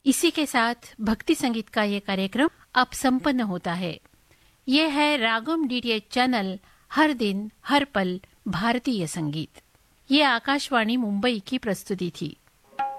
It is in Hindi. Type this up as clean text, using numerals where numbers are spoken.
इसी के साथ भक्ति संगीत का ये कार्यक्रम अब संपन्न होता है। ये है रागम डीटीएच चैनल, हर दिन हर पल भारतीय संगीत। ये आकाशवाणी मुंबई की प्रस्तुति थी।